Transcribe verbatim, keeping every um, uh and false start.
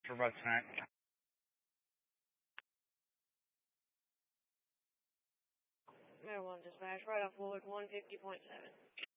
For about tonight. Maryland dispatch, right off Woolard one fifty point seven.